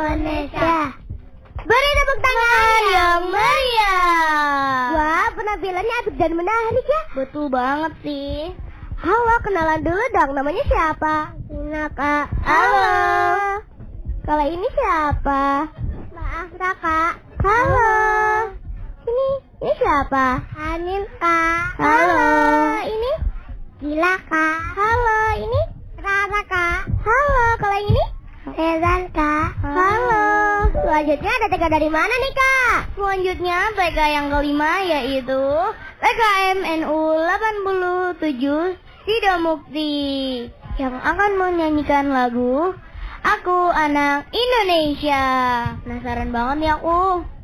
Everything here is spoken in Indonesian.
Indonesia. Beri tepuk tangan yang meriah. Wah, penampilannya apik dan menarik ya. Betul banget sih. Halo, kenalan dulu dong. Namanya siapa? Sina, Kak. Halo. Kalau ini siapa? Mbak Afra, Kak. Halo. Ini siapa? Anin, Kak. Halo. Ini? Gila, Kak. Halo. Ini? Rara, Kak. Halo. Kalau yang ini? Rezan, Kak. Halo. Selanjutnya ada TK dari mana nih, Kak? Selanjutnya TK yang kelima yaitu TKMNU 87 Sidomukti yang akan menyanyikan lagu Aku Anak Indonesia. Penasaran banget nih aku.